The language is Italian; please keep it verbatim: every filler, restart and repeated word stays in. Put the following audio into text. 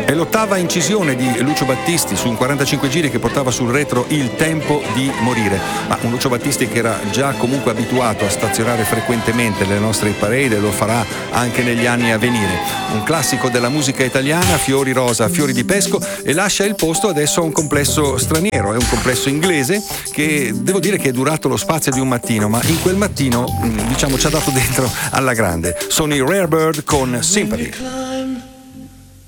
È l'ottava incisione di Lucio Battisti su un quarantacinque giri che portava sul retro Il tempo di morire, ma un Lucio Battisti che era già comunque abituato a stazionare frequentemente nelle nostre parade e lo farà anche negli anni a venire. Un classico della musica italiana, fiori rosa, fiori di pesco, e lascia il posto adesso a un complesso straniero, è un complesso inglese che devo dire che è durato lo spazio di un mattino, ma in quel mattino diciamo ci ha dato dentro alla grande. Sono i Rare Bird con Sympathy.